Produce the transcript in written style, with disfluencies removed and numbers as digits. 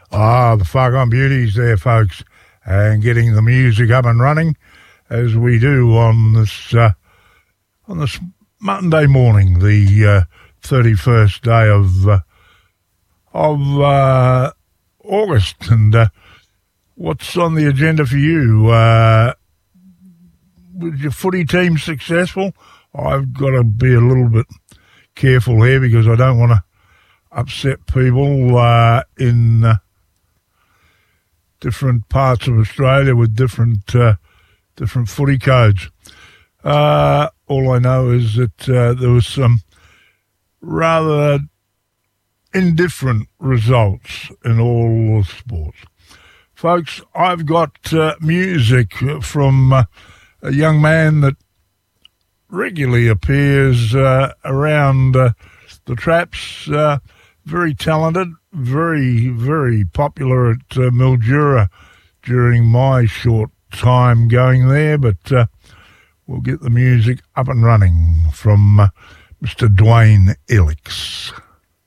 The Far Gone Beauties there, folks, and getting the music up and running as we do on this Monday morning, the 31st day of August. And what's on the agenda for you? Was your footy team successful? I've got to be a little bit careful here because I don't want to upset people in different parts of Australia with different footy codes. All I know is that there was some rather indifferent results in all the sports. Folks, I've got music from a young man that regularly appears around the traps, very talented, very, very popular at Mildura during my short time going there, but we'll get the music up and running from Mr. Dwayne Elix.